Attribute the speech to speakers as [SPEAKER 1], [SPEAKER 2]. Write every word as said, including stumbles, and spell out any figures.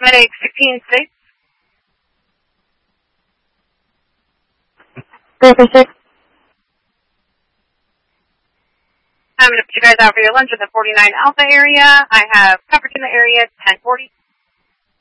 [SPEAKER 1] Medic sixteen six.
[SPEAKER 2] Go for six.
[SPEAKER 1] I'm going to put you guys out for your lunch in the forty-nine Alpha area. I have coverage in the area, ten forty.